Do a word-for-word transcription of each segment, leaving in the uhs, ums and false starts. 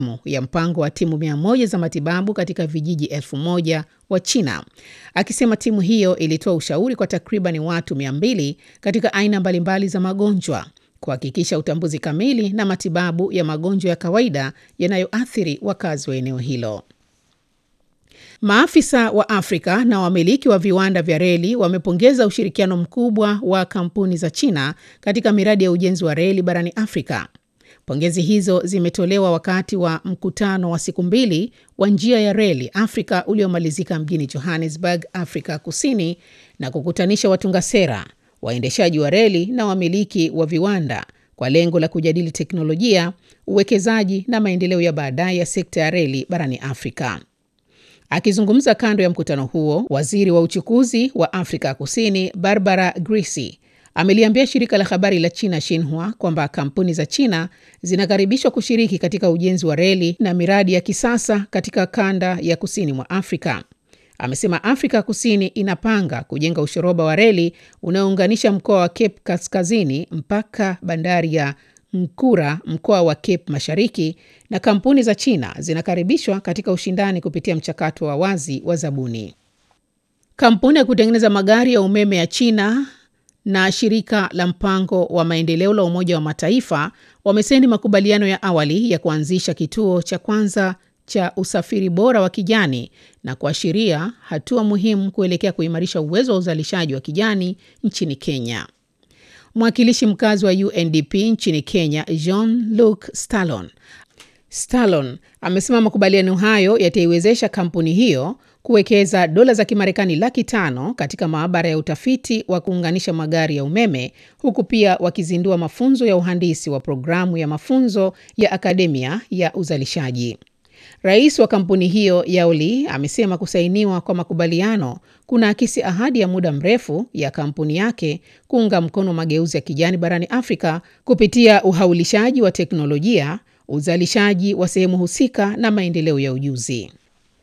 ya mpango wa timu mia moja za matibabu katika vijiji elfu moja wa China, akisema timu hiyo ilitoa ushauri kwa takriban watu mia mbili katika aina mbalimbali za magonjwa, kuhakikisha utambuzi kamili na matibabu ya magonjwa ya kawaida yanayoathiri wakazi wa eneo hilo. Maafisa wa Afrika na wamiliki wa viwanda vya reli wamepongeza ushirikiano mkubwa wa kampuni za China katika miradi ya ujenzi wa reli barani Afrika. Pongezi hizo zimetolewa wakati wa mkutano wa siku mbili wa njia ya reli Afrika uliomalizika mjini Johannesburg, Afrika Kusini, na kukutanisha watunga sera, waendeshaji wa reli na wamiliki wa viwanda kwa lengo la kujadili teknolojia, uwekezaji na maendeleo ya baadaye ya sekta ya reli barani Afrika. Akizungumza kando ya mkutano huo, waziri wa uchukuzi wa Afrika Kusini Barbara Grisi ameliambia shirika la habari la China Xinhua kwamba kampuni za China zinakaribishwa kushiriki katika ujenzi wa reli na miradi ya kisasa katika kanda ya kusini mwa Afrika. Amesema Afrika Kusini inapanga kujenga ushoroba wa reli unaounganisha mkoa wa Cape Kaskazini mpaka bandari ya Nkura, mkoa wa Cape Mashariki, na kampuni za China zinakaribishwa katika ushindani kupitia mchakato wa wazi wa zabuni. Kampuni ya kutengeneza magari ya umeme ya China na shirika la mpango wa maendeleo la Umoja wa Mataifa wamesaini makubaliano ya awali ya kuanzisha kituo cha kwanza cha usafiri bora wa kijani na kuashiria hatua muhimu kuelekea kuimarisha uwezo wa uzalishaji wa kijani nchini Kenya. Mwakilishi mkazi wa U N D P nchini Kenya, Jean-Luc Stallon, Stallon amesema makubaliano hayo yataiwezesha kampuni hiyo kuwekeza dola za Kimarekani laki tano katika maabara ya utafiti wa kuunganisha magari ya umeme, huku pia wakizindua mafunzo ya uhandisi wa programu ya mafunzo ya akademia ya uzalishaji. Rais wa kampuni hiyo Yao Li amesema kusainiwa kwa makubaliano kuna akisi ahadi ya muda mrefu ya kampuni yake kuunga mkono mageuzi ya kijani barani Afrika kupitia uhaulishaji wa teknolojia, uzalishaji wa sehemu husika na maendeleo ya ujuzi.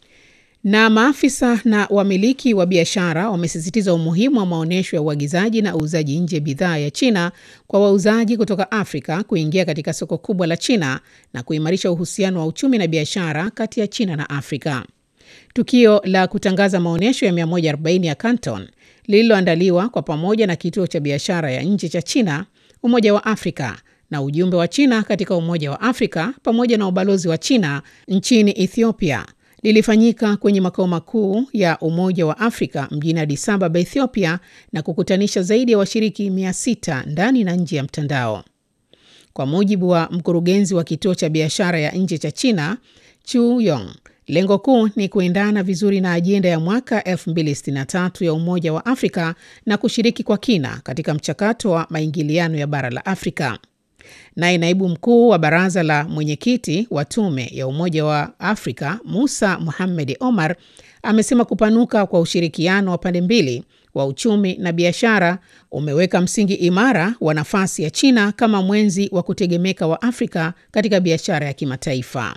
Na maafisa na wamiliki wa biashara wamesisitiza umuhimu wa maonesho ya uagizaji na uuzaji nje bidhaa ya China kwa wauzaji kutoka Afrika kuingia katika soko kubwa la China na kuimarisha uhusiano wa uchumi na biashara kati ya China na Afrika. Tukio la kutangaza maonesho ya mia moja arobaini ya Canton lililoandaliwa kwa pamoja na kituo cha biashara ya nje cha China, Umoja wa Afrika na ujumbe wa China katika Umoja wa Afrika pamoja na ubalozi wa China nchini Ethiopia lilifanyika kwenye makao makuu ya Umoja wa Afrika mjini Addis Ababa, Ethiopia, na kukutanisha zaidi ya washiriki mia sita ndani na nje ya mtandao. Kwa mujibu wa mkurugenzi wa kituo cha biashara ya nje cha China, Chu Yong, lengo kuu ni kuendana vizuri na ajenda ya mwaka elfu mbili sitini na tatu ya Umoja wa Afrika na kushiriki kwa kina katika mchakato wa maingiliano ya bara la Afrika. Naye naibu mkuu wa baraza la mwenyekiti wa tume ya Umoja wa Afrika, Musa Mohamed Omar, amesema kupanuka kwa ushirikiano wa pande mbili wa uchumi na biashara umeweka msingi imara wa nafasi ya China kama mwenzi wa kutegemeka wa Afrika katika biashara ya kimataifa.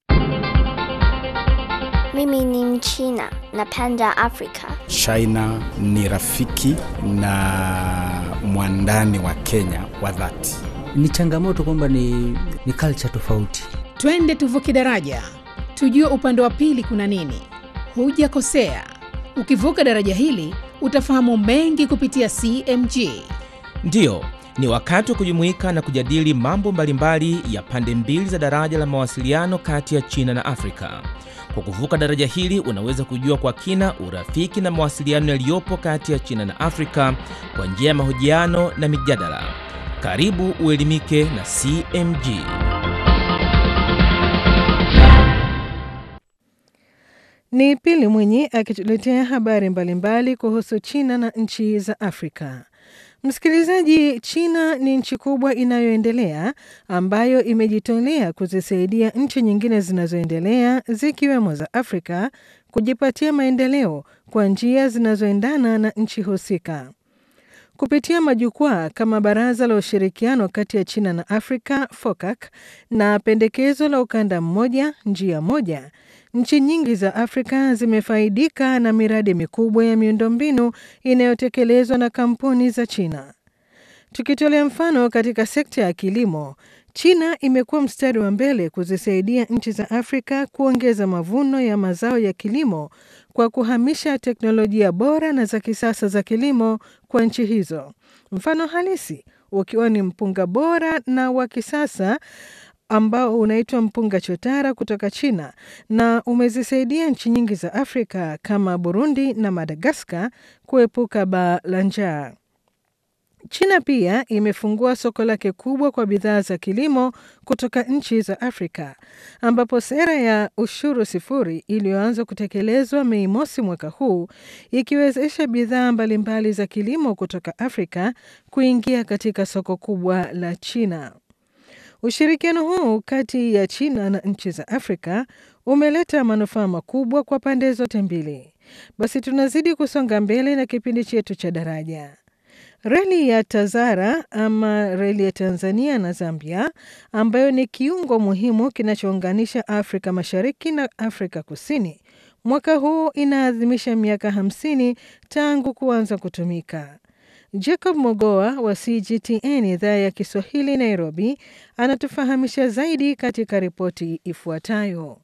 Mimi ni Mchina, napenda Afrika. China ni rafiki na mwandani wa Kenya wa dhati. Ni changamoto kwamba ni, ni culture tofauti. Twende tuvuke daraja, tujue upande wa pili kuna nini. Hujakosea. Ukivuka daraja hili, utafahamu mengi kupitia C M G. Ndiyo, ni wakati wa kujumuika na kujadili mambo mbalimbali ya pande mbili za daraja la mawasiliano kati ya China na Afrika. Kwa kuvuka daraja hili, unaweza kujua kwa kina urafiki na mawasiliano yaliyopo kati ya China na Afrika kwa njia ya mahojiano na mijadala. Karibu uelimike na C M G. Ni Pili Mwinyi akituletea habari mbalimbali kuhusu China na nchi za Afrika. Msikilizaji, China ni nchi kubwa inayoendelea ambayo imejitolea kuzisaidia nchi nyingine zinazoendelea zikiwemo za Afrika kujipatia maendeleo kwa njia zinazoendana na nchi husika. Kupitia majukwaa kama Baraza la Ushirikiano kati ya China na Afrika, FOCAC, na pendekezo la ukanda mmoja, njia moja, nchi nyingi za Afrika zimefaidika na miradi mikubwa ya miundombinu inayotekelezwa na kampuni za China. Tukitolea mfano katika sekta ya kilimo, China imekuwa mstari wa mbele kuzisaidia nchi za Afrika kuongeza mavuno ya mazao ya kilimo kwa kuhamisha teknolojia bora na za kisasa za kilimo kwa nchi hizo. Mfano halisi ukiwa ni mpunga bora na wa kisasa ambao unaitwa mpunga chotara kutoka China, na umezisaidia nchi nyingi za Afrika kama Burundi na Madagascar kuepuka baa la njaa. China pia imefungua soko lake kubwa kwa bidhaa za kilimo kutoka nchi za Afrika, ambapo sera ya ushuru sifuri iliyoanza kutekelezwa Mei mosi mwaka huu ikiwezesha bidhaa mbalimbali za kilimo kutoka Afrika kuingia katika soko kubwa la China. Ushirikiano huu kati ya China na nchi za Afrika umeleta manufaa makubwa kwa pande zote mbili. Basi tunazidi kusonga mbele na kipindi chetu cha Daraja. Reli ya Tazara ama reli ya Tanzania na Zambia, ambayo ni kiungo muhimu kinachounganisha Afrika Mashariki na Afrika Kusini, mwaka huu inaadhimisha miaka hamsini tangu kuanza kutumika. Jacob Mogoa wa C G T N idhaa ya Kiswahili Nairobi anatufahamisha zaidi katika ripoti ifuatayo.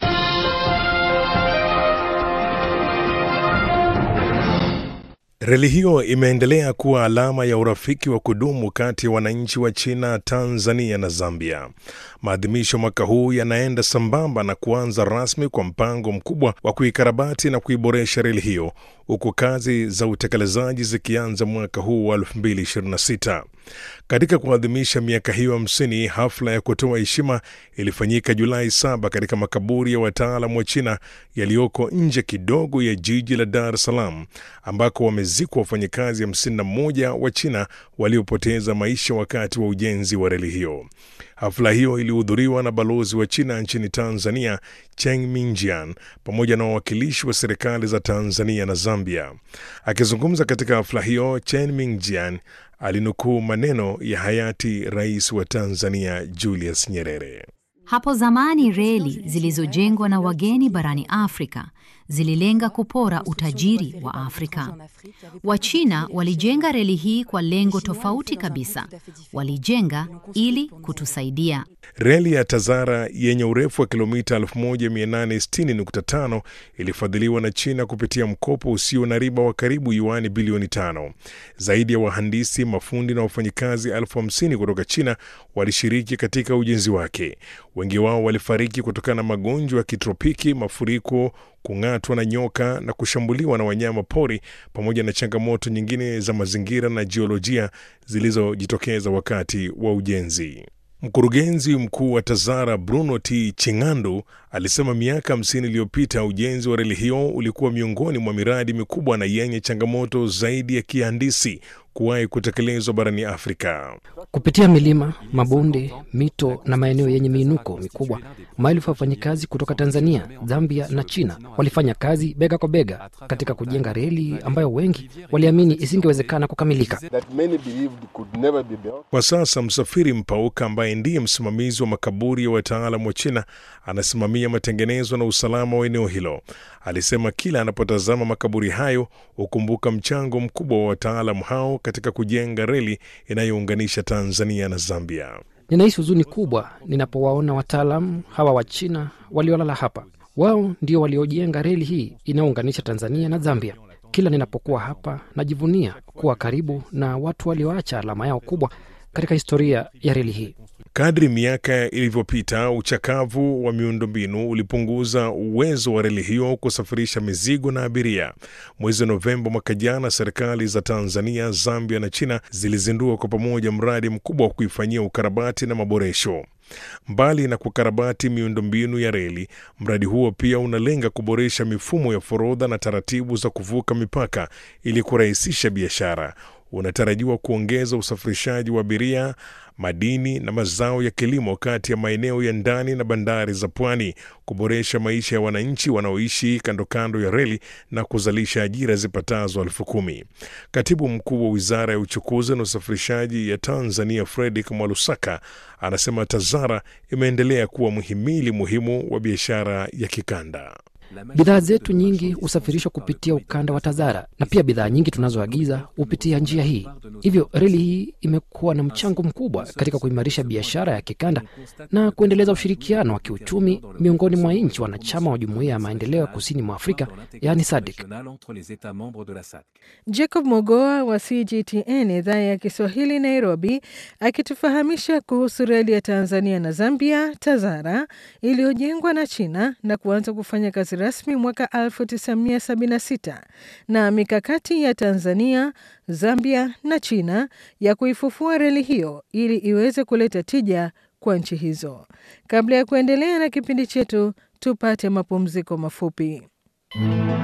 Reli hiyo imeendelea kuwa alama ya urafiki wa kudumu kati ya wananchi wa China, Tanzania na Zambia. Maadhimisho mwaka huu yanaenda sambamba na kuanza rasmi kwa mpango mkubwa wa kuikarabati na kuiboresha reli hiyo, huku kazi za utekelezaji zikianza mwaka huu wa elfu mbili ishirini na sita. Katika kuadhimisha miaka hiyo hamsini, hafla ya kutoa heshima ilifanyika Julai saba katika makaburi ya wataalamu wa China yaliyoko nje kidogo ya jiji la Dar es Salaam, ambako wamezikwa wafanyakazi hamsini na moja wa China waliopoteza maisha wakati wa ujenzi wa reli hiyo. Hafla hiyo ilihudhuriwa na balozi wa China nchini Tanzania, Cheng Mingjian, pamoja na wawakilishi wa serikali za Tanzania na Zambia. Akizungumza katika hafla hiyo, Cheng Mingjian alinukuu maneno ya hayati Rais wa Tanzania Julius Nyerere. Hapo zamani reli zilizojengwa na wageni barani Afrika zililenga kupora utajiri wa Afrika. Wachina walijenga reli hii kwa lengo tofauti kabisa. Walijenga ili kutusaidia. Reli ya Tazara yenye urefu wa kilomita elfu moja mia nane sitini nukta tano ilifadhiliwa na China kupitia mkopo usio na riba wa karibu yuani bilioni tano. Zaidi ya wahandisi, mafundi na wafanyikazi elfu hamsini kutoka China walishiriki katika ujenzi wake. Wengi wao walifariki kutokana na magonjwa ya kitropiki, mafuriko, kung'atwa na nyoka na kushambuliwa na wanyama pori, pamoja na changamoto nyingine za mazingira na jiolojia zilizojitokeza wakati wa ujenzi. Mkurugenzi mkuu wa Tazara Bruno T. Chingandu alisema miaka hamsini iliyopita ujenzi wa reli hiyo ulikuwa miongoni mwa miradi mikubwa na yenye changamoto zaidi ya kihandisi kuwahi kutekelezwa barani Afrika. Kupitia milima, mabonde, mito na maeneo yenye miinuko mikubwa, maelfu ya wafanyakazi kutoka Tanzania, Zambia na China walifanya kazi bega kwa bega katika kujenga reli ambayo wengi waliamini isingewezekana kukamilika. Kwa sasa Msafiri Mpauka, ambaye ndiye msimamizi wa makaburi ya wataalamu wa China, anasimamia matengenezo na usalama wa eneo hilo. Alisema kila anapotazama makaburi hayo hukumbuka mchango mkubwa wa wataalamu hao katika kujenga reli inayounganisha Tanzania na Zambia. Ninahisi huzuni kubwa ninapowaona wataalamu hawa wa China waliolala hapa. Wao ndio waliojenga reli hii inayounganisha Tanzania na Zambia. Kila ninapokuwa hapa najivunia kuwa karibu na watu walioacha alama yao kubwa katika historia ya reli hii. Kadri miaka ilivyopita, uchakavu wa miundombinu ulipunguza uwezo wa reli hiyo kusafirisha mizigo na abiria. Mwezi Novemba mwaka jana, serikali za Tanzania, Zambia na China zilizindua kwa pamoja mradi mkubwa wa kuifanyia ukarabati na maboresho. Mbali na kukarabati miundombinu ya reli, mradi huo pia unalenga kuboresha mifumo ya forodha na taratibu za kuvuka mipaka ili kurahisisha biashara. Unatarajiwa kuongeza usafirishaji wa abiria, madini na mazao ya kilimo kati ya maeneo ya ndani na bandari za pwani, kuboresha maisha ya wananchi wanaoishi kando kando ya reli na kuzalisha ajira zipatazo elfu kumi. Katibu mkuu wa Wizara ya Uchukuzi na Usafirishaji ya Tanzania, Fredrick Mwalusaka, anasema Tazara imeendelea kuwa muhimili muhimu wa biashara ya kikanda. Bidhaa zetu nyingi husafirishwa kupitia ukanda wa Tazara, na pia bidhaa nyingi tunazoagiza hupitia njia hii. Hivyo reli hii imekuwa na mchango mkubwa katika kuimarisha biashara ya kikanda na kuendeleza ushirikiano wa kiuchumi miongoni mwa nchi wanachama wa Jumuiya ya Maendeleo ya Kusini mwa Afrika, yaani S A D C. Jacob Mogoa wa C G T N idhaa ya Kiswahili Nairobi, akitufahamisha kuhusu reli ya Tanzania na Zambia Tazara iliyojengwa na China na kuanza kufanya kazi rasmi mwaka elfu tisa mia sabini na sita na mikakati ya Tanzania, Zambia na China ya kuifufua reli hiyo ili iweze kuleta tija kwa nchi hizo. Kabla ya kuendelea na kipindi chetu, tupate mapumziko mafupi.